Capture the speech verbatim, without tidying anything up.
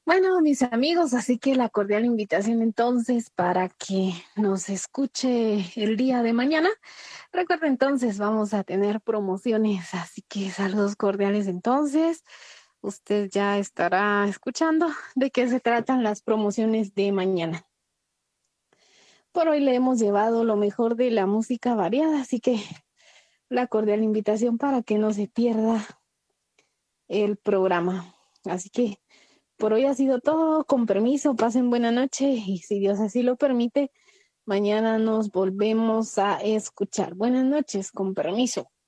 Bueno, mis amigos, así que la cordial invitación entonces para que nos escuche el día de mañana. Recuerda entonces, vamos a tener promociones, así que saludos cordiales entonces. Usted ya estará escuchando de qué se tratan las promociones de mañana. Por hoy le hemos llevado lo mejor de la música variada, así que la cordial invitación para que no se pierda el programa. Así que por hoy ha sido todo. Con permiso, pasen buena noche y si Dios así lo permite, mañana nos volvemos a escuchar. Buenas noches, con permiso.